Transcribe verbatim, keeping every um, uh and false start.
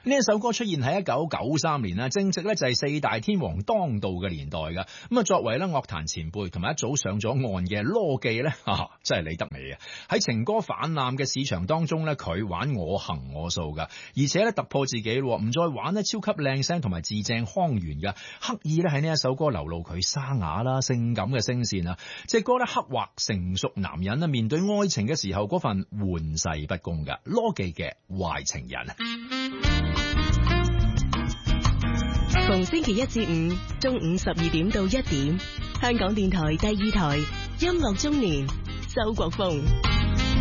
呢一首歌出現喺一九九三年啦，正值咧就係四大天王當道嘅年代噶。咁啊，作為咧樂壇前輩同埋一早上咗岸嘅羅技咧，啊真係理得你啊！喺情歌泛濫嘅市場當中咧，佢玩我行我素噶，而且咧突破自己，唔再玩咧超級靚聲同埋字正腔圓噶，刻意咧喺呢一首歌流露佢沙啞啦、性感嘅聲線啊！隻歌咧刻畫成熟男人啊面對愛情嘅時候嗰份玩世不恭噶，羅技嘅壞情人。 逢星期一至五中午十二點到一點，香港電台第二台音樂中年，周國峰。